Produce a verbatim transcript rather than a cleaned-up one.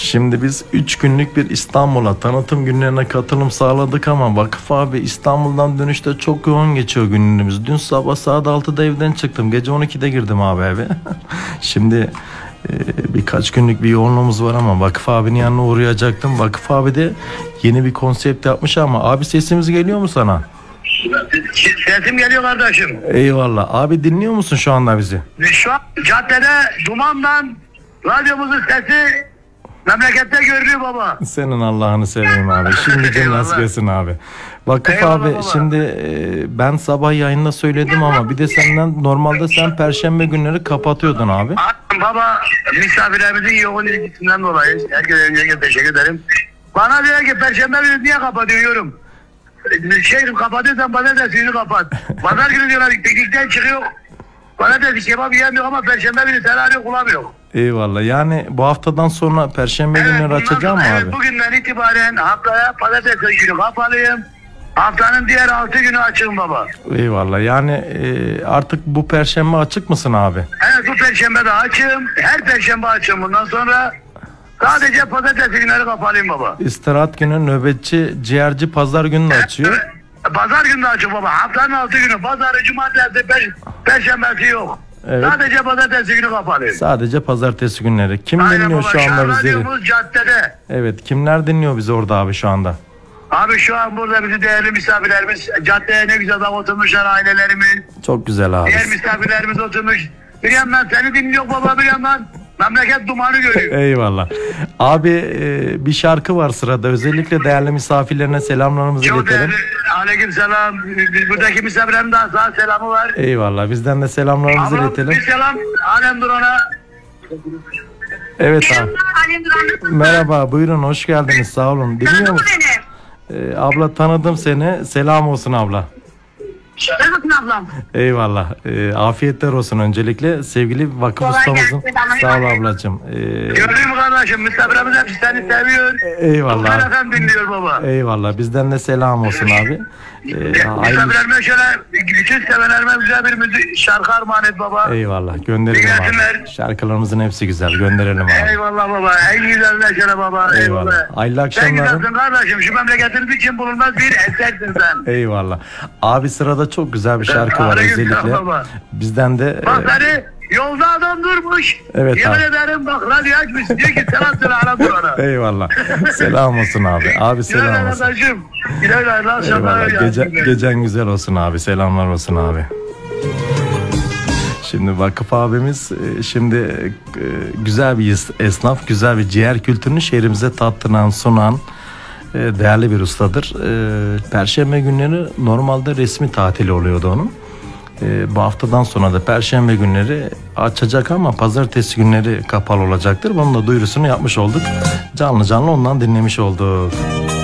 Şimdi biz üç günlük bir İstanbul'a tanıtım günlerine katılım sağladık ama Vakıf abi İstanbul'dan dönüşte çok yoğun geçiyor günlerimiz. Dün sabah saat altıda evden çıktım. Gece on ikide girdim abi eve. Şimdi e, birkaç günlük bir yoğunluğumuz var ama Vakıf abinin yanına uğrayacaktım. Vakıf abi de yeni bir konsept yapmış ama abi sesimiz geliyor mu sana? Sesim geliyor kardeşim. Eyvallah. Abi dinliyor musun şu anda bizi? Şu an caddede dumandan radyomuzun sesi memlekette görünüyor baba. Senin Allah'ını seveyim abi. Şimdi can nasıl gelsin abi. Vakıf Eyvallah abi baba. şimdi e, ben sabah yayında söyledim ama bir de senden normalde sen perşembe günleri kapatıyordun abi. Baba misafirlerimizin yoğun ilgisinden dolayı herkese öncelikle teşekkür ederim. Bana diyor ki perşembe günü niye kapatıyorsun? Şey kapatıyorsan pazartesi günü kapat. Pazar günü diyorlar piknikten çıkıyor. Pazartesi kebap yiyemiyor ama perşembe günü senaryo kullanmıyor. Eyvallah. Yani bu haftadan sonra perşembe Evet, günleri bundan açacağım mı sonra- abi? Evet, bugünden itibaren haftaya pazartesi günü kapalıyım. Haftanın diğer altı günü açığım baba. Eyvallah. Yani e, artık bu perşembe açık mısın abi? Evet, bu perşembe de açığım. Her perşembe açığım bundan sonra. Sadece pazartesi günleri kapalıyım baba. İstirahat günü nöbetçi ciğerci pazar günü de açıyor. Evet, pazar günü de açık baba. Haftanın altı günü. Pazarı, cumartesi, per perşembesi yok. Evet. Sadece pazartesi günü kapalıyım. Sadece pazartesi günleri. Kim Aynen dinliyor baba. şu anda bizleri? Radyomuz caddede. Evet. Kimler dinliyor bizi orada abi şu anda? Abi şu an burada bizi değerli misafirlerimiz caddeye ne güzel bak oturmuşlar ailelerimiz. Çok güzel abi. Diğer misafirlerimiz oturmuş. Bir yandan seni dinliyor baba, bir yandan memleket dumanı görüyor. Eyvallah. Abi e, bir şarkı var sırada. Özellikle değerli misafirlerine selamlarımızı Çok iletelim. değerli. Aleyküm selam. Buradaki misafirlerin daha sağ selamı var. Eyvallah. Bizden de selamlarımızı Ablam iletelim. bir selam. Alem Duran'a. Evet abi. Merhaba. Buyurun. Hoş geldiniz. Sağ olun. Dinliyor musun? Ee, abla tanıdım seni. Selam olsun abla. Nasılsın ablam? Eyvallah. Ee, afiyetler olsun öncelikle. Sevgili vakıf Kolay ustamızın. gelsin. Allah'a Sağ ol emanet. ablacığım. Ee, Gördün mü kardeşim? Misafirlerimiz hepsi seni seviyor. eyvallah. Muhtar efendim dinliyor baba. Eyvallah. Bizden de selam olsun abi. Ee, hayırlı- Misafirlerime şöyle bütün sevenlerime güzel bir müzik şarkı armağan et baba. Eyvallah. Gönderelim Gelsinler. abi. Şarkılarımızın hepsi güzel. Gönderelim abi. Eyvallah baba. En güzel şöyle baba. Eyvallah. Hayırlı Sen akşamlar. güzelsin kardeşim. Şu memleketiniz için bulunmaz bir esersin sen. Eyvallah. Abi sırada çok güzel bir şarkı var Aleyküm özellikle. selam baba. Bizden de Bak e, seni yolda adam durmuş. Evet Yemin abi. ederim bak radyo açmış. Diyor ki selam söyle Alem Duran'a. eyvallah. Selam olsun abi. Abi selam Güle olsun. kardeşim. Güle güle. Allah Eyvallah. Gece, gecen güzel olsun abi. Selamlar olsun abi. Şimdi Vakıf abimiz e, şimdi e, güzel bir es- esnaf, güzel bir ciğer kültürünü şehrimize tattıran, sunan e, değerli bir ustadır. E, Perşembe günleri normalde resmi tatili oluyordu onun. E, bu haftadan sonra da Perşembe günleri açacak ama Pazartesi günleri kapalı olacaktır. Bunun da duyurusunu yapmış olduk. Canlı canlı ondan dinlemiş olduk.